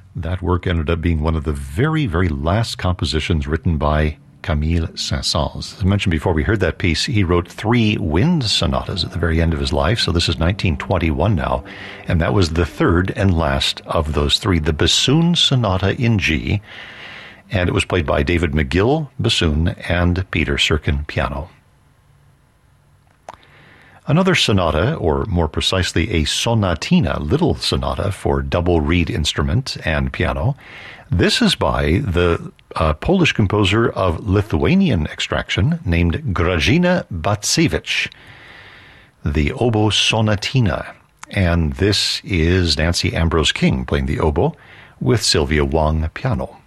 That work ended up being one of the very, very last compositions written by Camille Saint-Saëns. As I mentioned before we heard that piece, he wrote 3 wind sonatas at the very end of his life, so this is 1921 now, and that was the third and last of those 3, the Bassoon Sonata in G, and it was played by David McGill, bassoon, and Peter Serkin, piano. Another sonata, or more precisely a sonatina, little sonata for double reed instrument and piano. This is by the Polish composer of Lithuanian extraction named Grażyna Bacewicz, the oboe sonatina. And this is Nancy Ambrose King playing the oboe with Sylvia Wang piano.